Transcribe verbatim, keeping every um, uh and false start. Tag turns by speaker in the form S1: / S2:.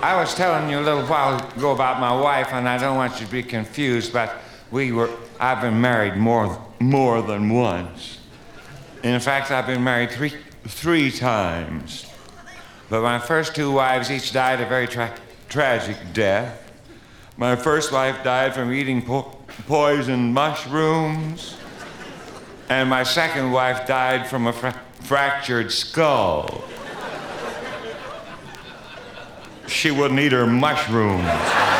S1: I was telling you a little while ago about my wife, and I don't want you to be confused, but we were, I've been married more, more than once. In fact, I've been married three, three times. But my first two wives each died a very tra- tragic death. My first wife died from eating po- poisoned mushrooms, and my second wife died from a fra- fractured skull. She wouldn't eat her mushrooms.